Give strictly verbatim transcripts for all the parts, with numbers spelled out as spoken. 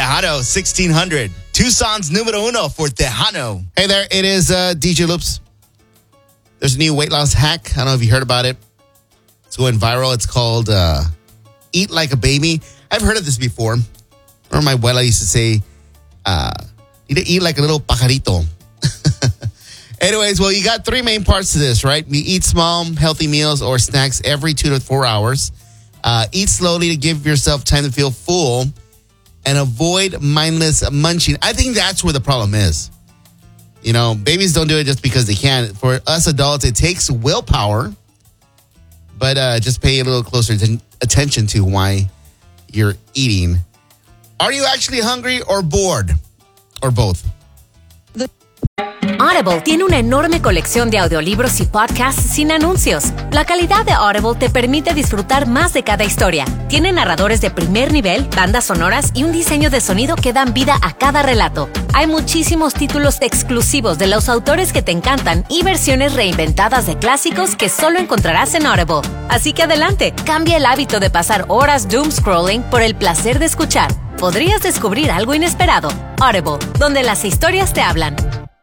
Tejano sixteen hundred. Tucson's numero uno for Tejano. Hey there, it is uh, D J Loops. There's a new weight loss hack. I don't know if you heard about it. It's going viral. It's called uh, Eat Like a Baby. I've heard of this before. Remember my abuela used to say, uh, you need to eat like a little pajarito. Anyways, well, you got three main parts to this, right? You eat small, healthy meals or snacks every two to four hours. Uh, eat slowly to give yourself time to feel full and avoid mindless munching. I think that's where the problem is. You know, babies don't do it just because they can. For us adults, it takes willpower, but uh, just pay a little closer t- attention to why you're eating. Are you actually hungry or bored? Or both? Audible tiene una enorme colección de audiolibros y podcasts sin anuncios. La calidad de Audible te permite disfrutar más de cada historia. Tiene narradores de primer nivel, bandas sonoras y un diseño de sonido que dan vida a cada relato. Hay muchísimos títulos exclusivos de los autores que te encantan y versiones reinventadas de clásicos que solo encontrarás en Audible. Así que adelante, cambia el hábito de pasar horas doom scrolling por el placer de escuchar. Podrías descubrir algo inesperado. Audible, donde las historias te hablan.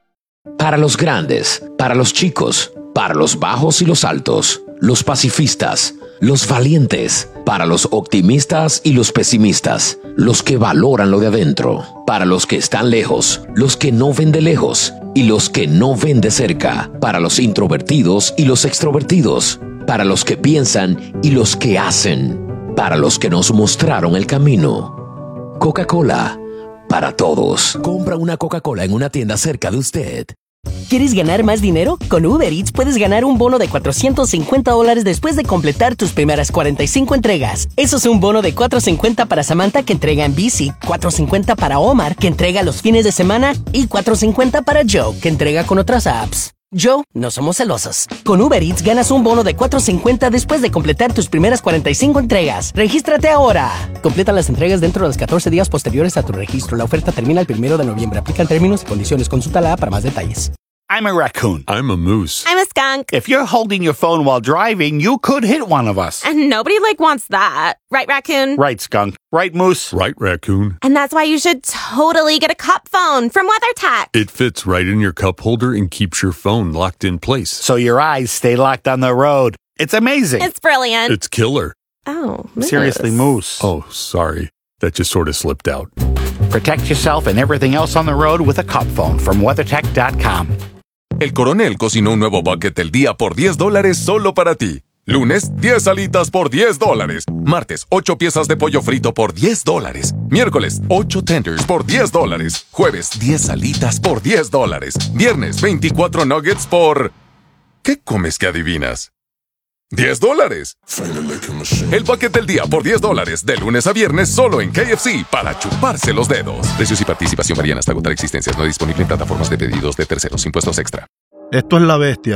Para los grandes, para los chicos, para los bajos y los altos, los pacifistas, los valientes, para los optimistas y los pesimistas, los que valoran lo de adentro, para los que están lejos, los que no ven de lejos y los que no ven de cerca, para los introvertidos y los extrovertidos, para los que piensan y los que hacen, para los que nos mostraron el camino. Coca-Cola, para todos. Compra una Coca-Cola en una tienda cerca de usted. ¿Quieres ganar más dinero? Con Uber Eats puedes ganar un bono de cuatrocientos cincuenta dólares después de completar tus primeras cuarenta y cinco entregas. Eso es un bono de cuatrocientos cincuenta para Samantha, que entrega en bici, cuatrocientos cincuenta para Omar, que entrega los fines de semana, y cuatrocientos cincuenta para Joe, que entrega con otras apps. Joe, no somos celosos. Con Uber Eats ganas un bono de cuatrocientos cincuenta después de completar tus primeras cuarenta y cinco entregas. ¡Regístrate ahora! Completa las entregas dentro de los catorce días posteriores a tu registro. La oferta termina el primero de noviembre. Aplican términos y condiciones. Consulta la app para más detalles. I'm a raccoon. I'm a moose. I'm a skunk. If you're holding your phone while driving, you could hit one of us. And nobody, like, wants that. Right, raccoon? Right, skunk. Right, moose? Right, raccoon. And that's why you should totally get a cup phone from WeatherTech. It fits right in your cup holder and keeps your phone locked in place. So your eyes stay locked on the road. It's amazing. It's brilliant. It's killer. Oh, moose. Seriously, moose. Oh, sorry. That just sort of slipped out. Protect yourself and everything else on the road with a cup phone from weathertech dot com. El Coronel cocinó un nuevo bucket del día por diez dólares solo para ti. Lunes, diez alitas por diez dólares. Martes, ocho piezas de pollo frito por diez dólares. Miércoles, ocho tenders por diez dólares. Jueves, diez alitas por diez dólares. Viernes, veinticuatro nuggets por... ¿Qué comes que adivinas? ¡diez dólares! El bucket del día por diez dólares, de lunes a viernes, solo en K F C, para chuparse los dedos. Precios y participación varían hasta agotar existencias. No disponible en plataformas de pedidos de terceros. Impuestos extra. Esto es La Bestia.